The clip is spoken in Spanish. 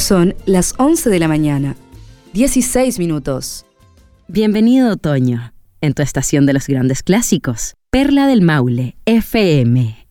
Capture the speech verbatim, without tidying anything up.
Son las once de la mañana, dieciséis minutos. Bienvenido otoño, en tu estación de los grandes clásicos, Perla del Maule, F M.